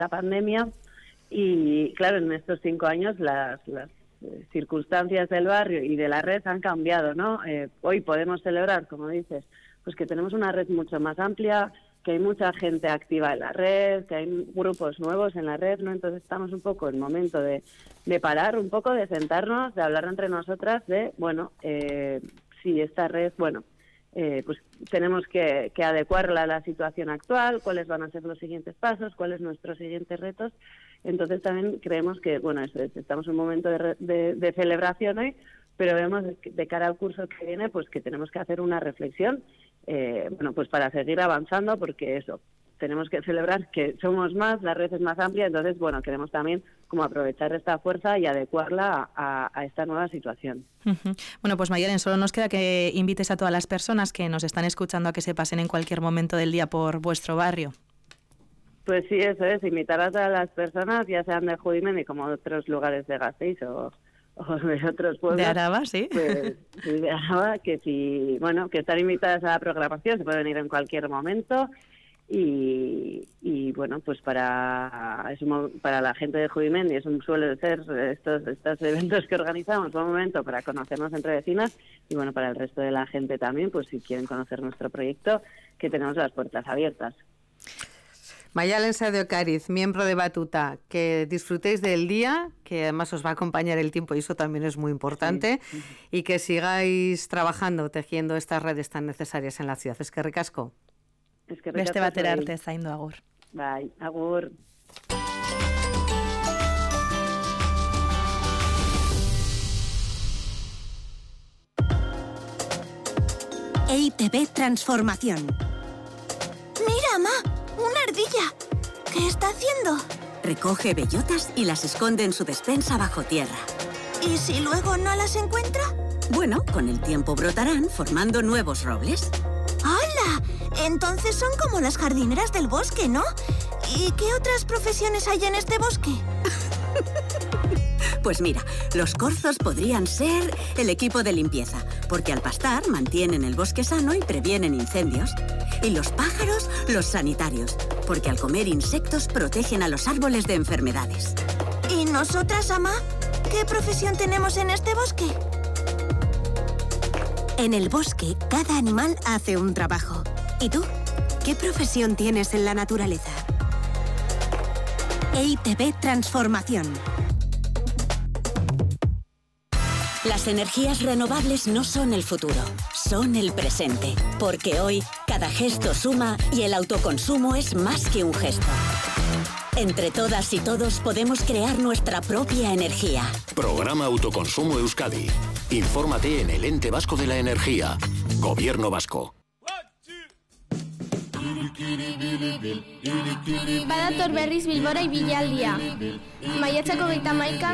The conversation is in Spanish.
la pandemia y, claro, en estos 5 años las circunstancias del barrio y de la red han cambiado, ¿no? Hoy podemos celebrar, como dices, pues que tenemos una red mucho más amplia, que hay mucha gente activa en la red, que hay grupos nuevos en la red, ¿no? Entonces estamos un poco en momento de parar un poco, de sentarnos, de hablar entre nosotras de, bueno, si esta red, bueno, pues tenemos que adecuarla a la situación actual, cuáles van a ser los siguientes pasos, cuáles nuestros siguientes retos. Entonces también creemos que, bueno, estamos en un momento de celebración hoy, pero vemos de cara al curso que viene, pues que tenemos que hacer una reflexión, bueno, pues para seguir avanzando, porque eso, tenemos que celebrar que somos más, la red es más amplia, entonces, bueno, queremos también como aprovechar esta fuerza y adecuarla a esta nueva situación. Bueno, pues Mayalen, solo nos queda que invites a todas las personas que nos están escuchando a que se pasen en cualquier momento del día por vuestro barrio. Pues sí, eso es, invitar a todas las personas, ya sean de Judimendi como de otros lugares de Gasteiz o de otros pueblos. De Araba, sí. Pues sí, de Araba, que si, bueno, que están invitadas a la programación, se pueden ir en cualquier momento y bueno, pues para la gente de Judimendi suele ser estos eventos que organizamos, un momento para conocernos entre vecinas y bueno, para el resto de la gente también, pues si quieren conocer nuestro proyecto, que tenemos las puertas abiertas. Mayalen Sadio-Cariz, miembro de Batuta, que disfrutéis del día, que además os va a acompañar el tiempo y eso también es muy importante, sí. Y que sigáis trabajando, tejiendo estas redes tan necesarias en la ciudad. Es que ricasco. Beste batera arte zaindu, agur. Bai, agur. EITB Transformación. ¡Mira, Ma! ¡Una ardilla! ¿Qué está haciendo? Recoge bellotas y las esconde en su despensa bajo tierra. ¿Y si luego no las encuentra? Bueno, con el tiempo brotarán formando nuevos robles. ¡Hala! Entonces son como las jardineras del bosque, ¿no? ¿Y qué otras profesiones hay en este bosque? Pues mira, los corzos podrían ser el equipo de limpieza, porque al pastar mantienen el bosque sano y previenen incendios. Y los pájaros, los sanitarios, porque al comer insectos protegen a los árboles de enfermedades. ¿Y nosotras, Ama? ¿Qué profesión tenemos en este bosque? En el bosque, cada animal hace un trabajo. ¿Y tú? ¿Qué profesión tienes en la naturaleza? EITB Transformación. Las energías renovables no son el futuro, son el presente. Porque hoy, cada gesto suma y el autoconsumo es más que un gesto. Entre todas y todos podemos crear nuestra propia energía. Programa Autoconsumo Euskadi. Infórmate en el Ente Vasco de la Energía. Gobierno Vasco. Badator berriz Bilbora ibilaldia. Maiatzak 31